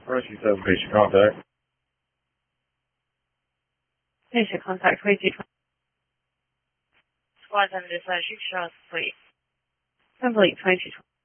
Rescue 7, patient contact. Patient contact, 2220. Squad 7 dispatch, you can show us, please. Complete 2220.